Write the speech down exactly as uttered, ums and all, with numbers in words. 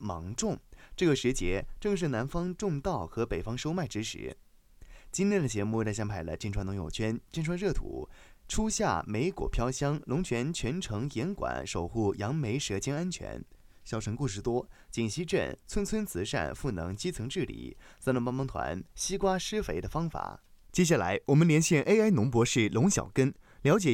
芒种，这个时节正是南方种稻和北方收麦之时。今天的节目，大家排了金川农友圈、金川热土。初夏梅果飘香，龙泉全程严管守护杨梅舌尖安全。小城故事多，锦溪镇村村慈善赋能基层治理，三农帮帮团西瓜施肥的方法。接下来我们连线 A I 农博士龙小根，了解